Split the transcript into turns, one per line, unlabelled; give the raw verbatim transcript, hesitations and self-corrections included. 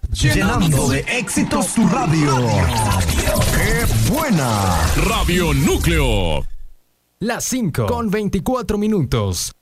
Llenando de éxitos tu radio. ¡Qué buena!
Radio Núcleo.
Las cinco con veinticuatro minutos.